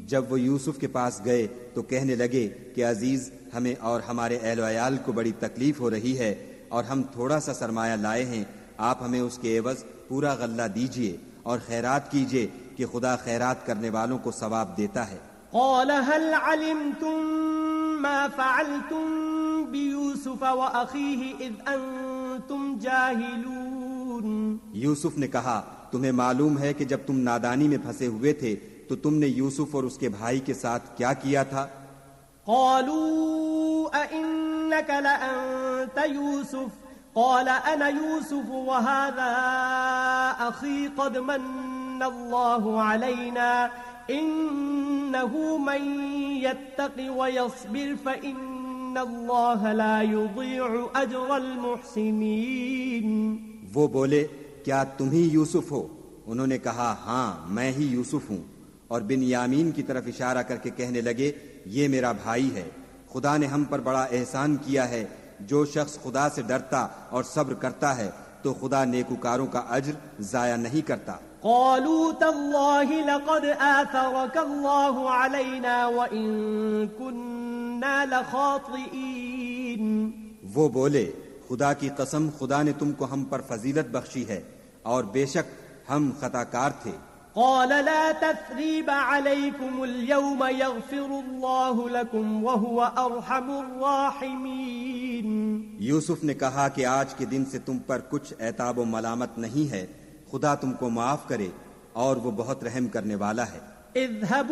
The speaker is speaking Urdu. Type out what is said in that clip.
جب وہ یوسف کے پاس گئے تو کہنے لگے کہ عزیز، ہمیں اور ہمارے اہل و عیال کو بڑی تکلیف ہو رہی ہے اور ہم تھوڑا سا سرمایہ لائے ہیں، آپ ہمیں اس کے عوض پورا غلہ دیجئے اور خیرات کیجئے کہ خدا خیرات کرنے والوں کو ثواب دیتا ہے۔ قال هل علمتم ما فعلتم بيوسف وأخيه إذ أنتم جاهلون؟ یوسف نے کہا، تمہیں معلوم ہے کہ جب تم نادانی میں پھنسے ہوئے تھے تو تم نے یوسف اور اس کے بھائی کے ساتھ کیا کیا تھا؟ قالوا أئنك لأنت يوسف قال أنا يوسف وهذا أخي قد من الله علينا إنه من يتق ويصبر فإن الله لا يضيع أجر المحسنين۔ وہ بولے، کیا تم ہی یوسف ہو؟ انہوں نے کہا، ہاں میں ہی یوسف ہوں، اور بنیامین کی طرف اشارہ کر کے کہنے لگے، یہ میرا بھائی ہے، خدا نے ہم پر بڑا احسان کیا ہے، جو شخص خدا سے ڈرتا اور صبر کرتا ہے تو خدا نیکوکاروں کا اجر ضائع نہیں کرتا۔ قالوا تالله لقد آثرك الله علينا وإن كنا لخاطئين۔ وہ بولے، خدا کی قسم، خدا نے تم کو ہم پر فضیلت بخشی ہے اور بے شک ہم خطا کار تھے۔ قال لا تثريب عليكم اليوم يغفر الله لكم وهو أرحم الراحمين۔ یوسف نے کہا کہ آج کے دن سے تم پر کچھ عتاب و ملامت نہیں ہے، خدا تم کو معاف کرے اور وہ بہت رحم کرنے والا ہے۔ اذهبوا